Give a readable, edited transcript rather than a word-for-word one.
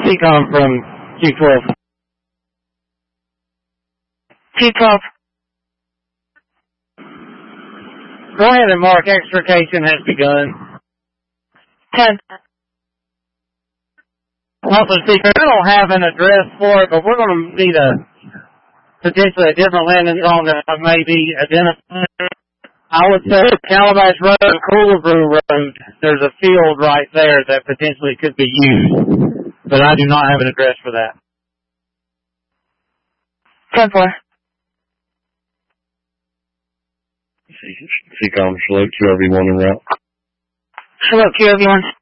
CCOM from Q12. Q12. Go ahead and mark extrication has begun. 10. Also, Speaker, I don't have an address for it, but we're going to need potentially a different landing zone that may be identified. I would say Calabash Road and Coolabrew Road, there's a field right there that potentially could be used, but I do not have an address for that. 10-4. CCOM, select QRV1 en route. Select QRV1.